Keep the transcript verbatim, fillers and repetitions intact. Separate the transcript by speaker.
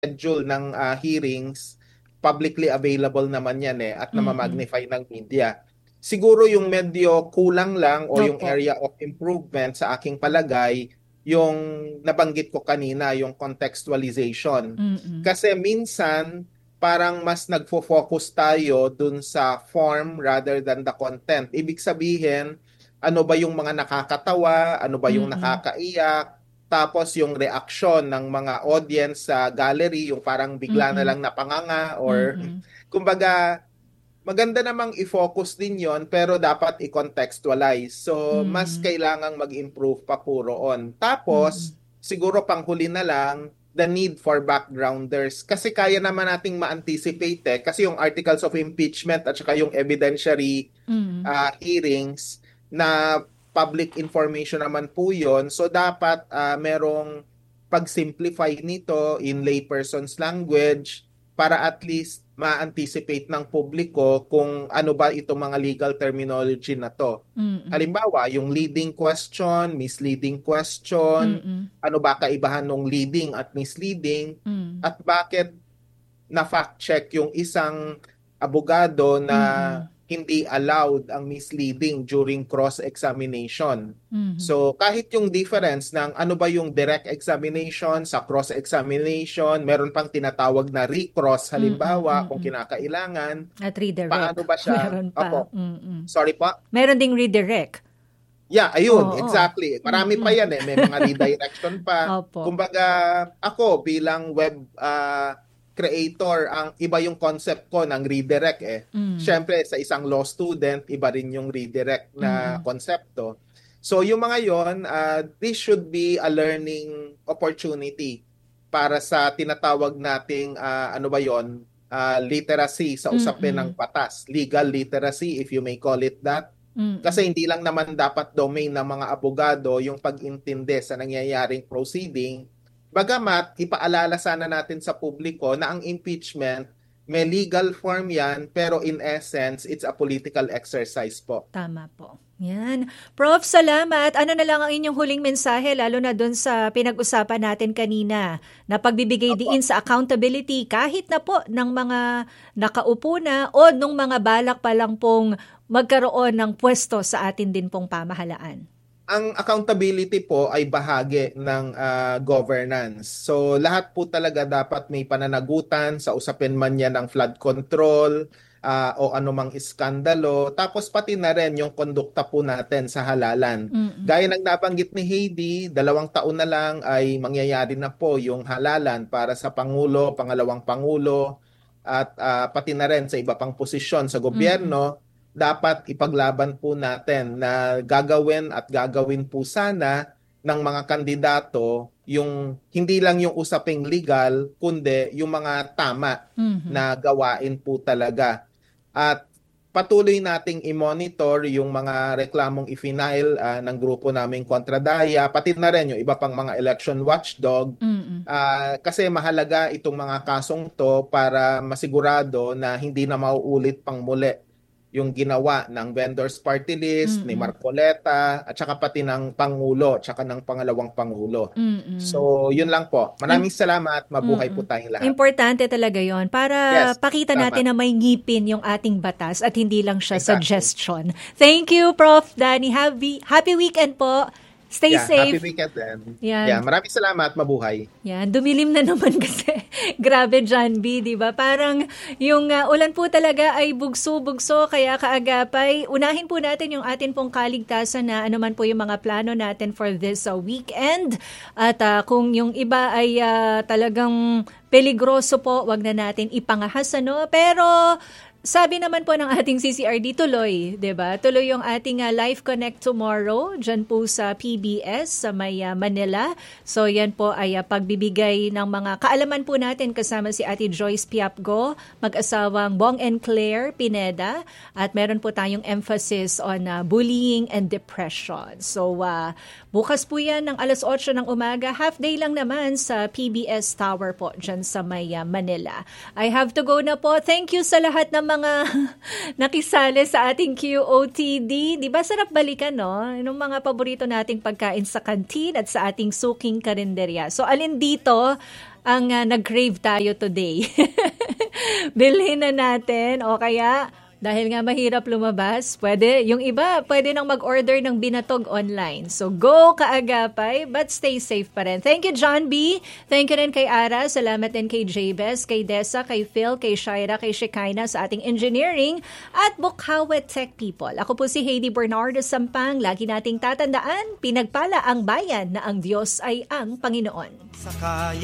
Speaker 1: schedule ng ah, hearings, publicly available naman yan eh, at
Speaker 2: Mm-mm.
Speaker 1: namamagnify ng media. Siguro yung medyo kulang lang o yung
Speaker 2: Opo.
Speaker 1: area of improvement sa aking palagay, yung nabanggit ko kanina, yung contextualization.
Speaker 2: Mm-mm.
Speaker 1: Kasi minsan, parang mas nagfo-focus tayo dun sa form rather than the content. Ibig sabihin, ano ba yung mga nakakatawa, ano ba yung
Speaker 2: Mm-mm.
Speaker 1: nakakaiyak, tapos yung reaction ng mga audience sa gallery, yung parang bigla na
Speaker 2: Mm-mm.
Speaker 1: lang napanganga or
Speaker 2: Mm-mm.
Speaker 1: kumbaga maganda namang i-focus din yon pero dapat i-contextualize. So mas
Speaker 2: Mm-mm.
Speaker 1: kailangang mag-improve pa po roon.
Speaker 2: Mm-mm.
Speaker 1: Tapos siguro panghuli na lang the need for backgrounders kasi kaya naman nating ma-anticipate eh. Kasi yung articles of impeachment at saka yung evidentiary
Speaker 2: Mm-mm.
Speaker 1: ah, hearings na public information naman po yon. So dapat ah, merong pag-simplify nito in layperson's language para at least ma-anticipate ng publiko kung ano ba itong mga legal terminology na to.
Speaker 2: Mm-mm.
Speaker 1: Halimbawa, yung leading question, misleading question,
Speaker 2: Mm-mm.
Speaker 1: ano ba kaibahan ng leading at misleading,
Speaker 2: Mm-mm.
Speaker 1: at bakit na fact check yung isang abogado na
Speaker 2: Mm-mm.
Speaker 1: hindi allowed ang misleading during cross-examination.
Speaker 2: Mm-mm.
Speaker 1: So kahit yung difference ng ano ba yung direct examination sa cross-examination, meron pang tinatawag na recross
Speaker 2: Mm-mm.
Speaker 1: halimbawa kung
Speaker 2: Mm-mm.
Speaker 1: kinakailangan,
Speaker 2: At redirect.
Speaker 1: paano ba siya?
Speaker 2: Meron pa.
Speaker 1: Opo,
Speaker 2: Mm-mm.
Speaker 1: sorry po.
Speaker 2: Meron ding redirect.
Speaker 1: Yeah, ayun,
Speaker 2: Oo.
Speaker 1: exactly. Marami pa
Speaker 2: Mm-mm.
Speaker 1: yan eh. May mga redirection pa.
Speaker 2: Opo.
Speaker 1: Kumbaga, ako bilang web ah, creator, ang iba yung concept ko ng redirect eh.
Speaker 2: Mm.
Speaker 1: Siyempre, sa isang law student, iba rin yung redirect na
Speaker 2: Mm-mm.
Speaker 1: konsepto. So, yung mga yon, ah, this should be a learning opportunity para sa tinatawag nating, ah, ano ba yon, ah, literacy sa usapin ng
Speaker 2: Mm-mm.
Speaker 1: batas. Legal literacy, if you may call it that.
Speaker 2: Mm-mm.
Speaker 1: Kasi hindi lang naman dapat domain ng mga abogado yung pag-intindi sa nangyayaring proceeding. Bagamat, ipaalala sana natin sa publiko na ang impeachment, may legal form yan, pero in essence, it's a political exercise po.
Speaker 2: Tama po. Yan. Prof, salamat. Ano na lang ang inyong huling mensahe, lalo na doon sa pinag-usapan natin kanina, na pagbibigay
Speaker 1: Opo.
Speaker 2: diin sa accountability kahit na po ng mga nakaupo na o nung mga balak pa lang pong magkaroon ng pwesto sa atin din pong pamahalaan.
Speaker 1: Ang accountability po ay bahagi ng ah, governance. So lahat po talaga dapat may pananagutan sa usapin man yan ng flood control ah, o anumang iskandalo. Tapos pati na rin yung kondukta po natin sa halalan.
Speaker 2: Mm-mm.
Speaker 1: Gaya ng nabanggit ni Heidi, dalawang taon na lang ay mangyayari na po yung halalan para sa Pangulo, Pangalawang Pangulo, at ah, pati na rin sa iba pang posisyon sa
Speaker 2: Mm-mm.
Speaker 1: gobyerno. Dapat ipaglaban po natin na gagawin at gagawin po sana ng mga kandidato yung hindi lang yung usaping legal, kundi yung mga tama
Speaker 2: Mhm.
Speaker 1: na gawain po talaga. At patuloy nating i-monitor yung mga reklamong i-file ah, ng grupo naming Kontradaya, pati na rin yung iba pang mga election watchdog.
Speaker 2: Mm-mm.
Speaker 1: Ah, kasi mahalaga itong mga kasong to para masigurado na hindi na mauulit pang muli yung ginawa ng vendors party list, ni
Speaker 2: Mm-mm.
Speaker 1: Marcoleta, at saka pati ng Pangulo, at saka ng pangalawang Pangulo.
Speaker 2: Mm-mm.
Speaker 1: So, yun lang po.
Speaker 2: Im-
Speaker 1: Maraming salamat. Mabuhay po
Speaker 2: Mm.
Speaker 1: tayong lahat.
Speaker 2: Importante talaga yon para
Speaker 1: Yes,
Speaker 2: pakita
Speaker 1: tama.
Speaker 2: natin na may ngipin yung ating batas at hindi lang siya
Speaker 1: Exactly.
Speaker 2: suggestion. Thank you, Prof Danny. Happy, happy weekend po. Stay
Speaker 1: Yeah, happy
Speaker 2: safe.
Speaker 1: weekend then.
Speaker 2: Yan.
Speaker 1: Yeah, maraming salamat. Mabuhay.
Speaker 2: Yan, dumilim na naman kasi. Grabe, John B, di ba? Parang yung uh, ulan po talaga ay bugso-bugso, kaya kaagapay. Unahin po natin yung atin pong kaligtasan na anuman po yung mga plano natin for this uh, weekend. At uh, kung yung iba ay uh, talagang peligroso po, wag na natin ipangahas, ano? Pero sabi naman po ng ating C C R D, tuloy, 'di ba? Tuloy yung ating uh, Live Connect tomorrow diyan po sa P B S sa may uh, Manila. So yan po ay uh, pagbibigay ng mga kaalaman po natin kasama si Ate Joyce Piapgo, mag-asawang Bong and Claire Pineda, at meron po tayong emphasis on uh, bullying and depression. So uh, bukas po yan ng alas otso ng umaga, half day lang naman sa P B S Tower po diyan sa may uh, Manila. I have to go na po. Thank you sa lahat ng mga nakisali sa ating Q O T D. Di ba sarap balikan, no? Yung mga paborito nating pagkain sa kantin at sa ating suking karinderya. So, alin dito ang uh, nag-crave tayo today. Bilhin na natin o kaya dahil nga mahirap lumabas, pwede, yung iba, pwede nang mag-order ng binatog online. So, go kaagapay, but stay safe pa rin. Thank you, John B. Thank you rin kay Ara. Salamat din kay Jabez, kay Dessa, kay Phil, kay Shaira, kay Shekinah sa ating engineering at Bukhawe Tech People. Ako po si Heidi Bernardo Sampang. Lagi nating tatandaan, pinagpala ang bayan na ang Diyos ay ang Panginoon.